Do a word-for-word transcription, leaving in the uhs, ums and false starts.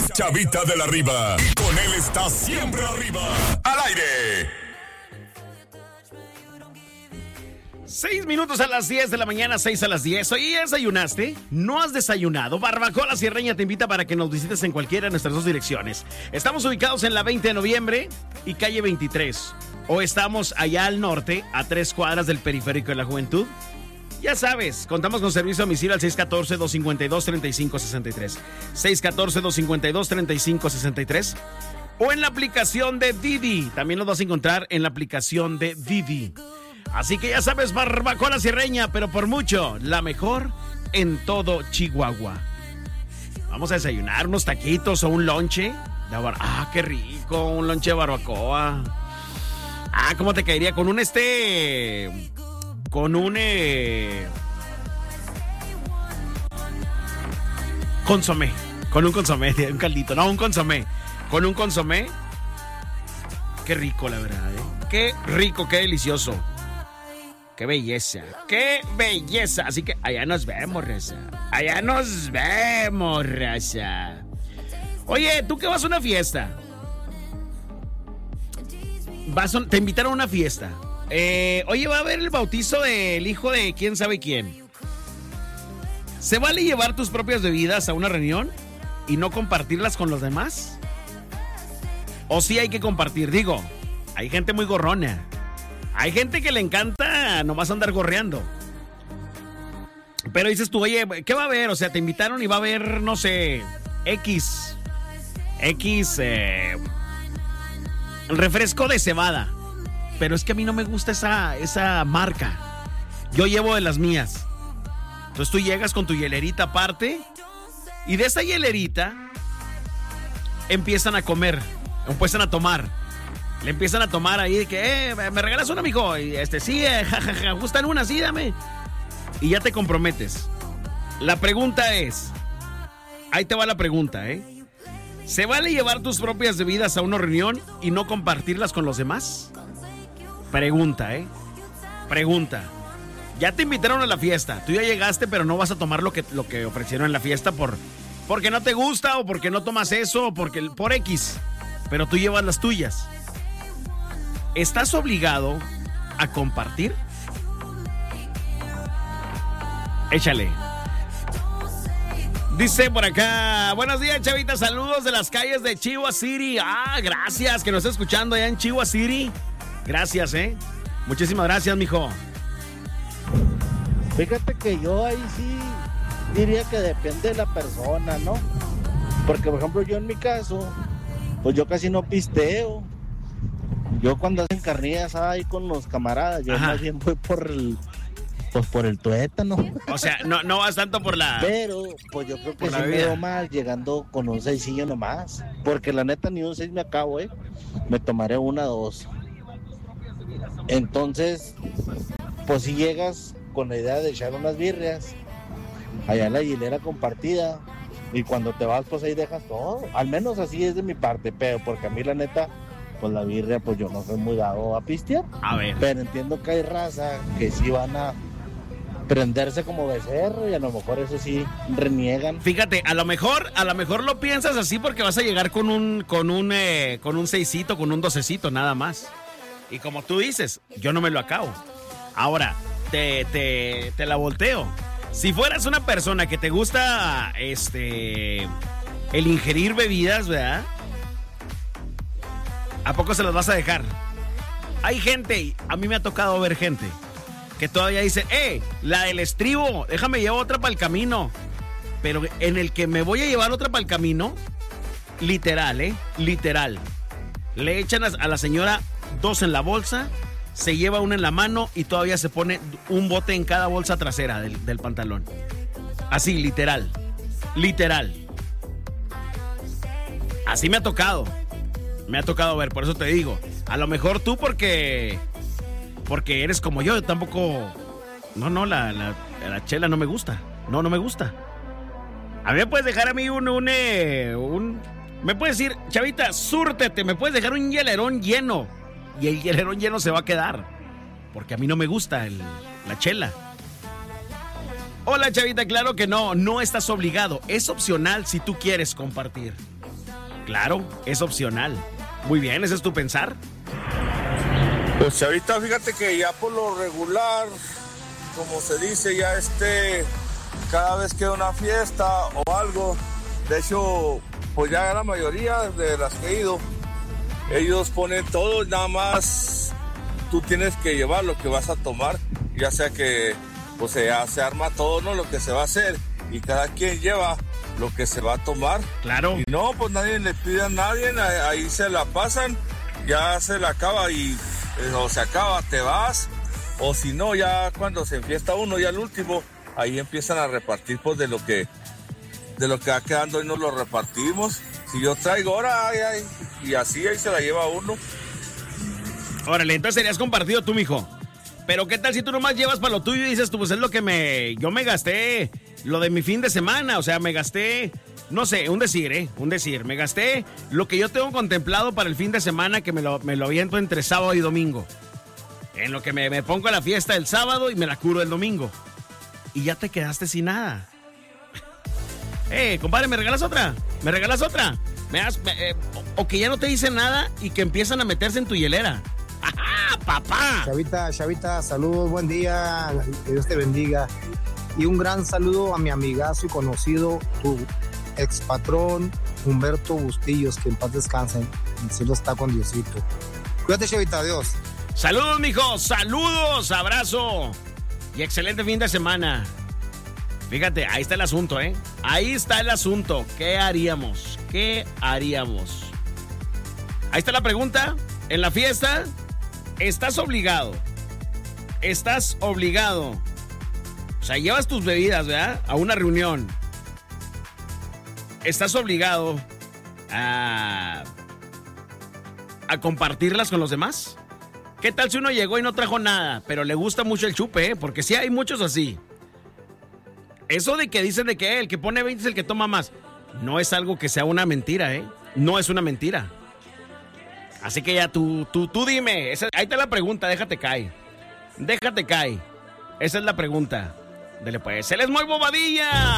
es Chavita de la Riva. Y con él está siempre arriba. Al aire. Seis minutos a las diez de la mañana, seis a las diez. Oye, ¿desayunaste? ¿No has desayunado? Barbacoa La Sierreña te invita para que nos visites en cualquiera de nuestras dos direcciones. Estamos ubicados en la veinte de noviembre y calle veintitrés. O estamos allá al norte, a tres cuadras del Periférico de la Juventud. Ya sabes, contamos con servicio a domicilio al seis uno cuatro, dos cinco dos, tres cinco seis tres. seis uno cuatro, dos cinco dos, tres cinco seis tres. O en la aplicación de Didi. También nos vas a encontrar en la aplicación de Didi. Así que ya sabes, Barbacoa La Sierreña, pero por mucho, la mejor en todo Chihuahua. Vamos a desayunar unos taquitos o un lonche. Ah, qué rico, un lonche de barbacoa. Ah, ¿cómo te caería? Con un este... Con un... Eh... consomé. Con un consomé, un caldito. No, un consomé. Con un consomé. Qué rico, la verdad, ¿eh? Qué rico, qué delicioso. ¡Qué belleza! ¡Qué belleza! Así que allá nos vemos, raza. Allá nos vemos, raza. Oye, ¿tú qué vas a una fiesta? Vas a, te invitaron a una fiesta. Eh, oye, va a haber el bautizo del hijo de quién sabe quién. ¿Se vale llevar tus propias bebidas a una reunión y no compartirlas con los demás? ¿O sí hay que compartir? Digo, hay gente muy gorrona. Hay gente que le encanta nomás andar gorreando. Pero dices tú, oye, ¿qué va a haber? O sea, te invitaron y va a haber, no sé, X. X, eh, refresco de cebada. Pero es que a mí no me gusta esa, esa marca. Yo llevo de las mías. Entonces tú llegas con tu hielerita aparte. Y de esa hielerita empiezan a comer, empiezan a tomar. Le empiezan a tomar ahí de que, eh, ¿me regalas una, mijo? Y este, sí, eh, jajaja, ja, ja, gustan una, sí, dame. Y ya te comprometes. La pregunta es, ahí te va la pregunta, ¿eh? ¿Se vale llevar tus propias bebidas a una reunión y no compartirlas con los demás? Pregunta, ¿eh? Pregunta. Ya te invitaron a la fiesta, tú ya llegaste, pero no vas a tomar lo que, lo que ofrecieron en la fiesta por, porque no te gusta o porque no tomas eso o porque, por X. Pero tú llevas las tuyas. ¿Estás obligado a compartir? Échale. Dice por acá, buenos días, Chavita, saludos de las calles de Chihuahua City. Ah, gracias, que nos está escuchando allá en Chihuahua City. Gracias, eh. Muchísimas gracias, mijo. Fíjate que yo ahí sí diría que depende de la persona, ¿no? Porque, por ejemplo, yo en mi caso, pues yo casi no pisteo. Yo cuando hacen carnillas ahí con los camaradas, yo Ajá. más bien voy por el, pues por el tuétano. O sea, no, no vas tanto por la... Pero, pues yo creo que sí me veo mal llegando con un seisillo nomás. Porque la neta ni un seis me acabo, ¿eh? Me tomaré una, dos. Entonces, pues si llegas con la idea de echar unas birrias, allá en la hilera compartida, y cuando te vas, pues ahí dejas todo. Al menos así es de mi parte, pero porque a mí la neta... pues la birria, pues yo no soy muy dado a pistear. A ver. Pero entiendo que hay raza que sí van a prenderse como becerro y a lo mejor eso sí reniegan. Fíjate, a lo mejor, a lo mejor lo piensas así porque vas a llegar con un, con un, eh, con un seisito, con un docecito, nada más. Y como tú dices, yo no me lo acabo. Ahora, te, te, te la volteo. Si fueras una persona que te gusta, este, el ingerir bebidas, ¿verdad? ¿A poco se las vas a dejar? Hay gente, a mí me ha tocado ver gente que todavía dice, eh, la del estribo, déjame llevar otra para el camino. Pero en el que me voy a llevar otra para el camino, literal, eh, literal. Le echan a la señora dos en la bolsa, se lleva una en la mano y todavía se pone un bote en cada bolsa trasera del, del pantalón. Así, literal, literal. Así me ha tocado. Me ha tocado ver, por eso te digo. A lo mejor tú porque... Porque eres como yo, yo tampoco... No, no, la, la, la chela no me gusta. No, no me gusta. A mí me puedes dejar a mí un... un, eh, un me puedes decir, Chavita, súrtete. Me puedes dejar un hielerón lleno. Y el hielerón lleno se va a quedar. Porque a mí no me gusta el, la chela. Hola, Chavita, claro que no. No estás obligado. Es opcional si tú quieres compartir. Claro, es opcional. Muy bien, ¿ese es tu pensar? Pues ahorita fíjate que ya por lo regular, como se dice, ya este, cada vez que hay una fiesta o algo, de hecho, pues ya la mayoría de las que he ido, ellos ponen todo, nada más tú tienes que llevar lo que vas a tomar, ya sea que pues ya se arma todo, ¿no? Lo que se va a hacer y cada quien lleva lo que se va a tomar. Claro. Y no, pues nadie le pide a nadie, ahí se la pasan, ya se la acaba y o se acaba, te vas, o si no, ya cuando se enfiesta uno, ya el último, ahí empiezan a repartir pues de lo que de lo que va quedando y nos lo repartimos. Si yo traigo ahora, ay, ay, y así ahí se la lleva uno. Órale, entonces serías compartido tú, mijo. Pero ¿qué tal si tú nomás llevas para lo tuyo y dices tú, pues es lo que me... Yo me gasté lo de mi fin de semana, o sea, me gasté... No sé, un decir, ¿eh? Un decir. Me gasté lo que yo tengo contemplado para el fin de semana, que me lo, me lo aviento entre sábado y domingo. En lo que me, me pongo a la fiesta el sábado y me la curo el domingo. Y ya te quedaste sin nada. Eh, compadre, ¿me regalas otra? ¿Me regalas otra? ¿Me das, me, eh, o, o que ya no te dicen nada y que empiezan a meterse en tu hielera. ¡Ajá, papá! Chavita, Chavita, saludos, buen día, que Dios te bendiga. Y un gran saludo a mi amigazo y conocido, tu expatrón Humberto Bustillos, que en paz descansen. El cielo está con Diosito. Cuídate, Chavita, adiós. Saludos, mijo, saludos, abrazo y excelente fin de semana. Fíjate, ahí está el asunto, ¿eh? Ahí está el asunto. ¿Qué haríamos? ¿Qué haríamos? Ahí está la pregunta. En la fiesta, estás obligado. Estás obligado. O sea, llevas tus bebidas, ¿verdad? A una reunión. Estás obligado a, a compartirlas con los demás. ¿Qué tal si uno llegó y no trajo nada, pero le gusta mucho el chupe, ¿eh? Porque sí hay muchos así. Eso de que dicen de que el que pone veinte es el que toma más, no es algo que sea una mentira, ¿eh? No es una mentira. Así que ya tú, tú, tú dime. Esa, ahí está la pregunta, déjate caer. Déjate caer. Esa es la pregunta. Dele pues, él es muy bobadilla.